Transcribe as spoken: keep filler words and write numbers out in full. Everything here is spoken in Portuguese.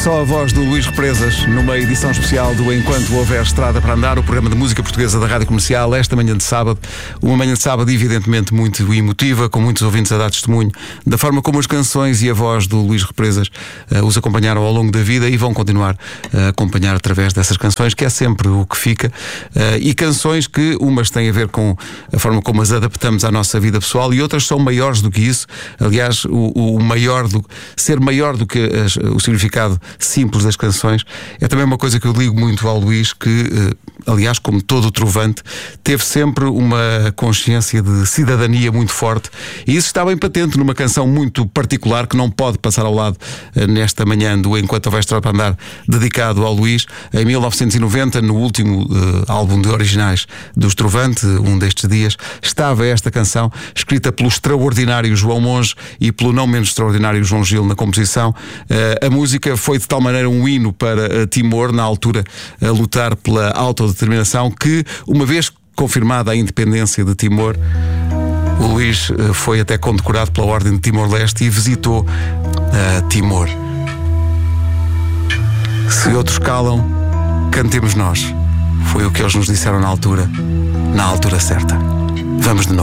Só a voz do Luís Represas, numa edição especial do Enquanto Houver Estrada para Andar, o programa de música portuguesa da Rádio Comercial, esta manhã de sábado. Uma manhã de sábado evidentemente muito emotiva, com muitos ouvintes a dar testemunho da forma como as canções e a voz do Luís Represas uh, os acompanharam ao longo da vida e vão continuar a acompanhar através dessas canções, que é sempre o que fica. Uh, e canções que umas têm a ver com a forma como as adaptamos à nossa vida pessoal e outras são maiores do que isso. Aliás, o, o maior do, ser maior do que as, o significado simples das canções é também uma coisa que eu ligo muito ao Luís, que, aliás, como todo o trovante, teve sempre uma consciência de cidadania muito forte, e isso está bem patente numa canção muito particular que não pode passar ao lado nesta manhã do Enquanto Houver Estrada para Andar, dedicado ao Luís. Em mil novecentos e noventa, no último uh, álbum de originais dos Trovante, um destes dias, estava esta canção, escrita pelo extraordinário João Monge e pelo não menos extraordinário João Gil na composição. Uh, a música foi de tal maneira um hino para uh, Timor, na altura a lutar pela autodeterminação, que, uma vez confirmada a independência de Timor, o Luís uh, foi até condecorado pela Ordem de Timor-Leste e visitou uh, Timor. Se outros calam, cantemos nós. Foi o que eles nos disseram na altura, na altura certa. Vamos de novo.